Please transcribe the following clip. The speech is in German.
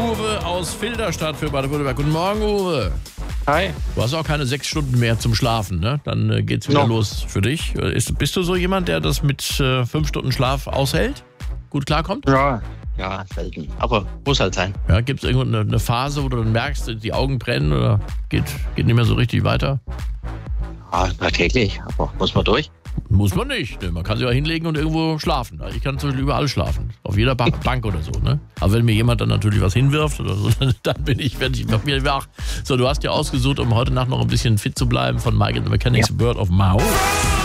Uwe aus Filderstadt für Baden-Württemberg. Guten Morgen, Uwe. Hi. Du hast auch keine 6 Stunden mehr zum Schlafen, ne? Dann geht's wieder los für dich. Bist du so jemand, der das mit 5 Stunden Schlaf aushält? Gut klarkommt? Ja, selten. Aber muss halt sein. Ja, gibt es irgendwo eine Phase, wo du dann merkst, die Augen brennen oder geht nicht mehr so richtig weiter? Ja, täglich. Aber muss man durch? Muss man nicht. Ne? Man kann sich auch hinlegen und irgendwo schlafen. Ich kann zum Beispiel überall schlafen. Auf jeder Bank oder so. Ne? Aber wenn mir jemand dann natürlich was hinwirft oder so, dann werde ich wieder wach. So, du hast ja ausgesucht, um heute Nacht noch ein bisschen fit zu bleiben von Mike and the Mechanics, Bird of Mouth.